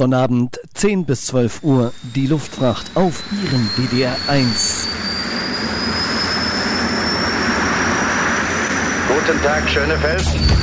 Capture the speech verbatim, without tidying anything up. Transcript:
Sonnabend zehn bis zwölf Uhr, die Luftfracht auf Ihrem D D R eins. Guten Tag, Schönefeld.